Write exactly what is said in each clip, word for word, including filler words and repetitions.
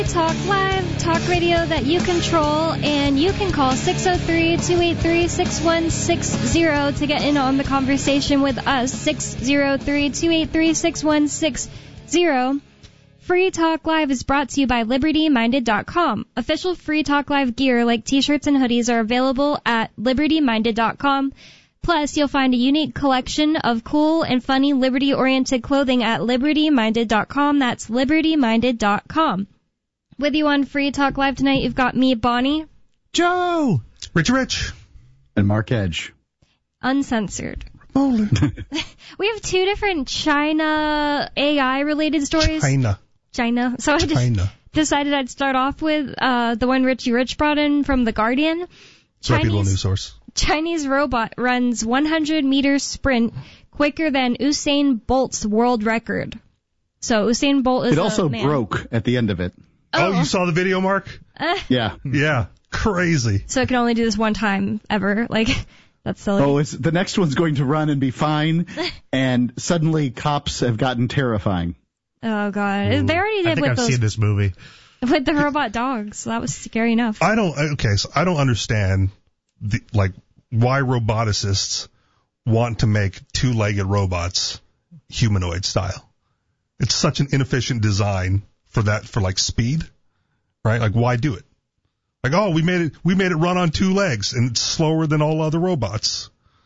Talk Live, talk radio that you control, and you can call six oh three, two eight three, six one six zero to get in on the conversation with us, six oh three, two eight three, six one six zero. Free Talk Live is brought to you by Liberty Minded dot com. Official Free Talk Live gear like t-shirts and hoodies are available at Liberty Minded dot com. Plus, you'll find a unique collection of cool and funny Liberty-oriented clothing at Liberty Minded dot com. That's Liberty Minded dot com. With you on Free Talk Live tonight, you've got me, Bonnie. Joe. Rich Rich. And Mark Edge. Uncensored. Rolling. We have two different China A I-related stories. China. China. So I just China. decided I'd start off with uh, the one Richie Rich brought in from The Guardian. Reputable news source. Chinese robot runs one hundred meter sprint quicker than Usain Bolt's world record. So Usain Bolt is It also a man. broke at the end of it. Oh, oh you saw the video, Mark? Uh, Yeah. Yeah. Crazy. So it can only do this one time ever. Like, that's silly. Oh, it's, the next one's going to run and be fine, and suddenly cops have gotten terrifying. Oh, God. Ooh. They already did I think with I've those, seen this movie. with the robot dogs. So that was scary enough. I don't, okay, so I don't understand, the like, why roboticists want to make two-legged robots humanoid style. It's such an inefficient design for that, for like speed, right? Like, why do it? Like, oh, we made it, we made it run on two legs, and it's slower than all other robots.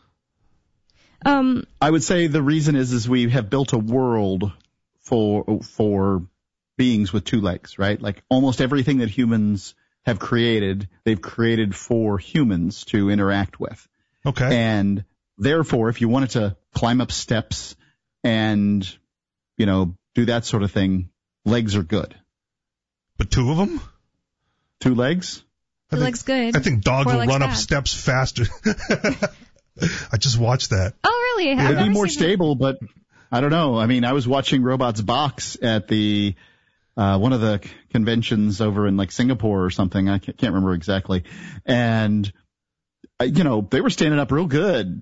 Um, I would say the reason is is we have built a world for for beings with two legs, right? Like almost everything that humans have created, they've created for humans to interact with. Okay. And therefore, if you wanted to climb up steps and, you know, do that sort of thing, legs are good. But two of them? Two legs? it looks good. I think dogs Four will legs run up bad. steps faster. I just watched that. Oh, really? I've It'd be never more seen that. stable, but I don't know. I mean, I was watching Robots Box at the uh one of the conventions over in like Singapore or something. I can't remember exactly. And, uh, you know, they were standing up real good.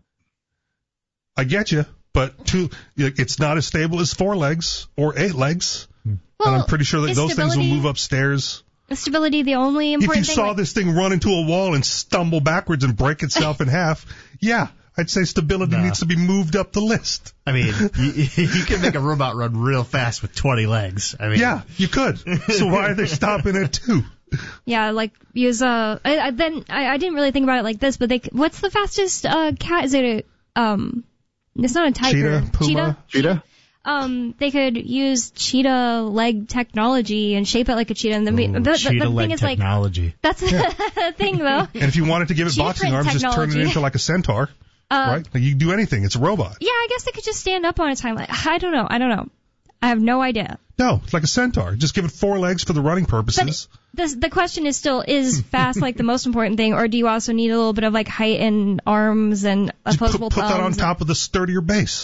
I get you, but two, it's not as stable as four legs or eight legs. Well, and I'm pretty sure that is those things will stability- move upstairs. Is stability the only important If you thing? saw Like- this thing run into a wall and stumble backwards and break itself in half, yeah, I'd say stability No. needs to be moved up the list. I mean, you, you can make a robot run real fast with twenty legs. I mean, Yeah, you could. So why are they stopping at two? Yeah, like use uh. I, I, then I, I didn't really think about it like this, but they. What's the fastest uh cat? Is it a um? It's not a tiger. Cheetah, puma? Cheetah. Cheetah? Um, they could use cheetah leg technology and shape it like a cheetah. And the, Ooh, the, the, cheetah the leg thing is, like, technology. that's the thing, though. And if you wanted to give it Cheetah boxing print arms, just turn it technology. into like a centaur, Uh, right? Like you can do anything. It's a robot. Yeah, I guess they could just stand up on a time. Like, I don't know. I don't know. I have no idea. No, it's like a centaur. Just give it four legs for the running purposes. But the the question is still, is fast like the most important thing, or do you also need a little bit of like height and arms and Just put, opposable put that on thumbs and- top of the sturdier base.